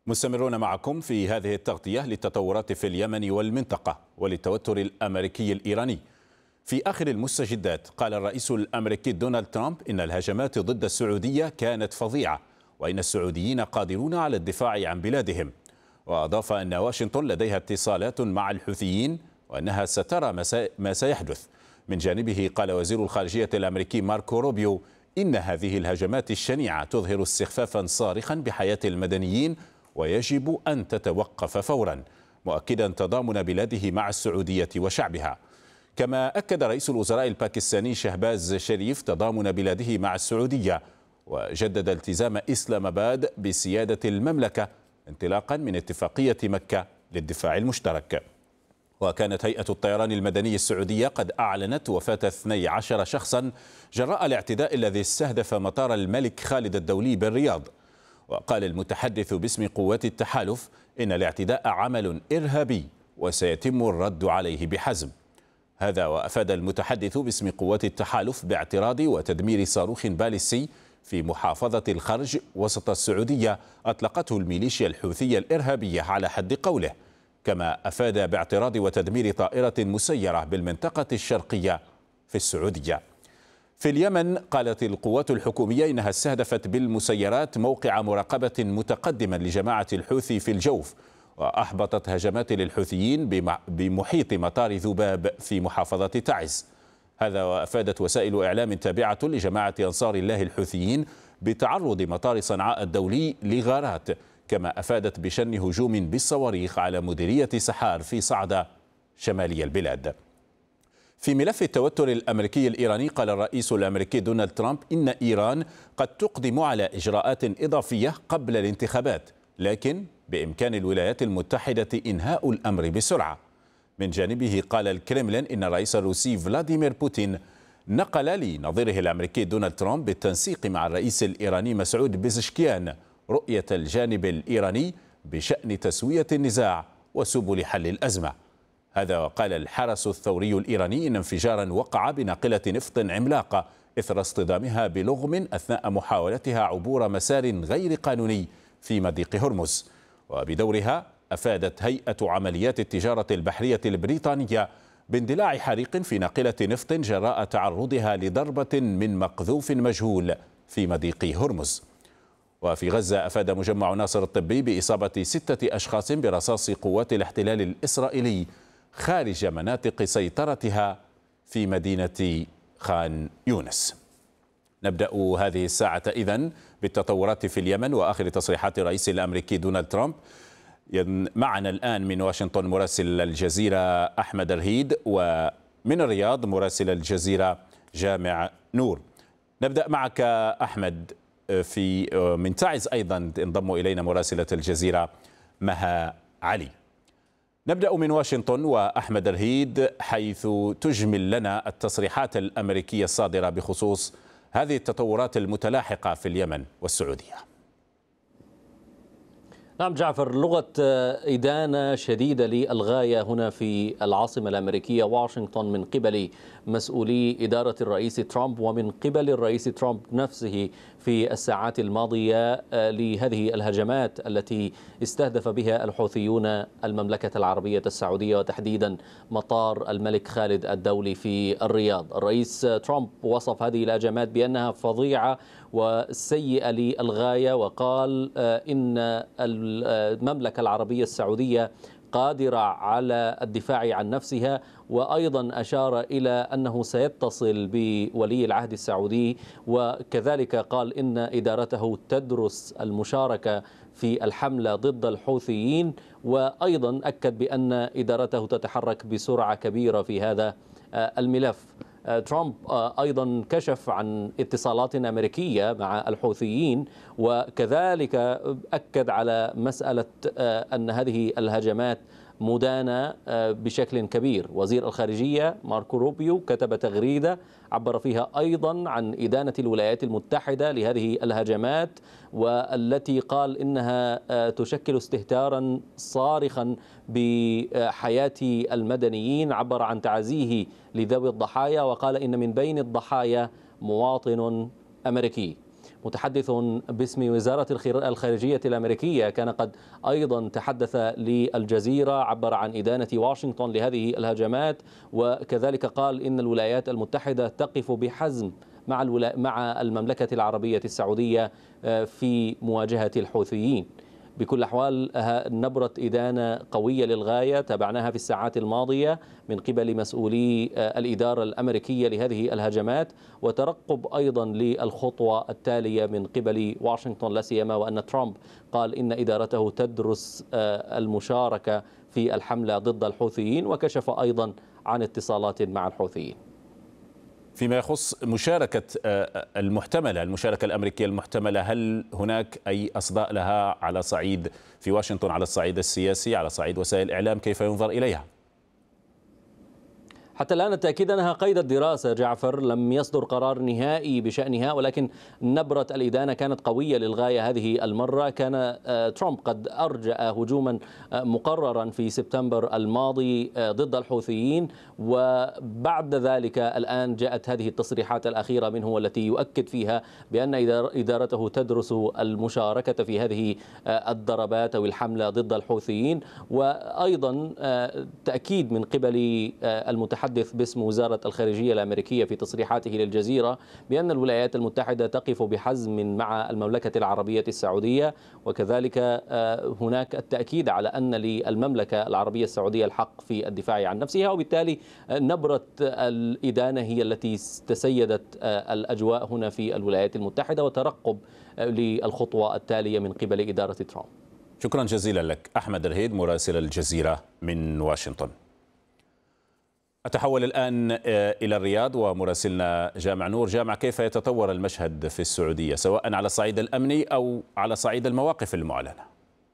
مستمرون معكم في هذه التغطية للتطورات في اليمن والمنطقة وللتوتر الأمريكي الإيراني. في آخر المستجدات قال الرئيس الأمريكي دونالد ترامب إن الهجمات ضد السعودية كانت فظيعة وإن السعوديين قادرون على الدفاع عن بلادهم، وأضاف أن واشنطن لديها اتصالات مع الحوثيين وأنها سترى ما سيحدث. من جانبه قال وزير الخارجية الأمريكي ماركو روبيو إن هذه الهجمات الشنيعة تظهر استخفافا صارخا بحياة المدنيين ويجب أن تتوقف فورا، مؤكدا تضامن بلاده مع السعودية وشعبها. كما أكد رئيس الوزراء الباكستاني شهباز شريف تضامن بلاده مع السعودية، وجدد التزام إسلام آباد بسيادة المملكة انطلاقا من اتفاقية مكة للدفاع المشترك. وكانت هيئة الطيران المدني السعودية قد أعلنت وفاة 12 شخصا جراء الاعتداء الذي استهدف مطار الملك خالد الدولي بالرياض. وقال المتحدث باسم قوات التحالف إن الاعتداء عمل إرهابي وسيتم الرد عليه بحزم. هذا وأفاد المتحدث باسم قوات التحالف باعتراض وتدمير صاروخ باليستي في محافظة الخرج وسط السعودية أطلقته الميليشيا الحوثية الإرهابية على حد قوله. كما أفاد باعتراض وتدمير طائرة مسيرة بالمنطقة الشرقية في السعودية. في اليمن قالت القوات الحكومية إنها استهدفت بالمسيرات موقع مراقبة متقدما لجماعة الحوثي في الجوف، وأحبطت هجمات للحوثيين بمحيط مطار ذباب في محافظة تعز. هذا وأفادت وسائل إعلام تابعة لجماعة أنصار الله الحوثيين بتعرض مطار صنعاء الدولي لغارات، كما أفادت بشن هجوم بالصواريخ على مديرية سحار في صعدة شمالي البلاد. في ملف التوتر الأمريكي الإيراني قال الرئيس الأمريكي دونالد ترامب إن إيران قد تقدم على إجراءات إضافية قبل الانتخابات، لكن بإمكان الولايات المتحدة إنهاء الأمر بسرعة. من جانبه قال الكرملين إن الرئيس الروسي فلاديمير بوتين نقل لنظيره الأمريكي دونالد ترامب بالتنسيق مع الرئيس الإيراني مسعود بيزشكيان رؤية الجانب الإيراني بشأن تسوية النزاع وسبل حل الأزمة. هذا وقال الحرس الثوري الإيراني إن انفجارا وقع بناقلة نفط عملاقة إثر اصطدامها بلغم أثناء محاولتها عبور مسار غير قانوني في مضيق هرمز. وبدورها أفادت هيئة عمليات التجارة البحرية البريطانية باندلاع حريق في ناقلة نفط جراء تعرضها لضربة من مقذوف مجهول في مضيق هرمز. وفي غزة أفاد مجمع ناصر الطبي بإصابة 6 أشخاص برصاص قوات الاحتلال الإسرائيلي خارج مناطق سيطرتها في مدينة خان يونس. نبدأ هذه الساعة إذن بالتطورات في اليمن وآخر تصريحات الرئيس الأمريكي دونالد ترامب. معنا الآن من واشنطن مراسل الجزيرة أحمد رهيد، ومن الرياض مراسل الجزيرة جامع نور. نبدأ معك أحمد. من تعز أيضا انضم إلينا مراسلة الجزيرة مها علي. نبدأ من واشنطن وأحمد رهيد، حيث تجمل لنا التصريحات الأمريكية الصادرة بخصوص هذه التطورات المتلاحقة في اليمن والسعودية. نعم جعفر، لغة إدانة شديدة للغاية هنا في العاصمة الأمريكية واشنطن من قبل مسؤولي إدارة الرئيس ترامب ومن قبل الرئيس ترامب نفسه في الساعات الماضية لهذه الهجمات التي استهدف بها الحوثيون المملكة العربية السعودية وتحديدا مطار الملك خالد الدولي في الرياض. الرئيس ترامب وصف هذه الهجمات بأنها فظيعة وسيئة للغاية، وقال إن المملكة العربية السعودية قادرة على الدفاع عن نفسها، وأيضا أشار إلى أنه سيتصل بولي العهد السعودي، وكذلك قال إن إدارته تدرس المشاركة في الحملة ضد الحوثيين، وأيضا أكد بأن إدارته تتحرك بسرعة كبيرة في هذا الملف. ترامب أيضا كشف عن اتصالات أمريكية مع الحوثيين، وكذلك أكد على مسألة أن هذه الهجمات مدانة بشكل كبير. وزير الخارجية ماركو روبيو كتب تغريدة عبر فيها أيضا عن إدانة الولايات المتحدة لهذه الهجمات، والتي قال إنها تشكل استهتارا صارخا بحياة المدنيين. عبر عن تعزيه لذوي الضحايا وقال إن من بين الضحايا مواطن أمريكي. متحدث باسم وزارة الخارجية الأمريكية كان قد أيضا تحدث للجزيرة، عبر عن إدانة واشنطن لهذه الهجمات، وكذلك قال إن الولايات المتحدة تقف بحزم مع المملكة العربية السعودية في مواجهة الحوثيين. بكل الأحوال نبرة إدانة قوية للغاية تابعناها في الساعات الماضية من قبل مسؤولي الإدارة الأمريكية لهذه الهجمات، وترقب أيضا للخطوة التالية من قبل واشنطن، لا سيما وأن ترامب قال إن إدارته تدرس المشاركة في الحملة ضد الحوثيين، وكشف أيضا عن اتصالات مع الحوثيين. فيما يخص المشاركة الأمريكية المحتملة، هل هناك أي أصداء لها على صعيد في واشنطن، على الصعيد السياسي، على صعيد وسائل الإعلام؟ كيف ينظر إليها؟ حتى الآن التأكيد أنها قيد الدراسة جعفر، لم يصدر قرار نهائي بشأنها، ولكن نبرة الإدانة كانت قوية للغاية هذه المرة. كان ترامب قد أرجأ هجوما مقررا في سبتمبر الماضي ضد الحوثيين، وبعد ذلك الآن جاءت هذه التصريحات الأخيرة منه والتي يؤكد فيها بأن إدارته تدرس المشاركة في هذه الضربات أو الحملة ضد الحوثيين. وأيضا تأكيد من قبل المتحدث باسم وزارة الخارجية الأمريكية في تصريحاته للجزيرة بأن الولايات المتحدة تقف بحزم مع المملكة العربية السعودية، وكذلك هناك التأكيد على أن للمملكة العربية السعودية الحق في الدفاع عن نفسها، وبالتالي نبرة الإدانة هي التي تسيدت الأجواء هنا في الولايات المتحدة، وترقب للخطوة التالية من قبل إدارة ترامب. شكرا جزيلا لك أحمد الرهيد مراسل الجزيرة من واشنطن. أتحول الآن إلى الرياض ومراسلنا جامع نور. جامع، كيف يتطور المشهد في السعودية سواء على الصعيد الأمني أو على صعيد المواقف المعلنة؟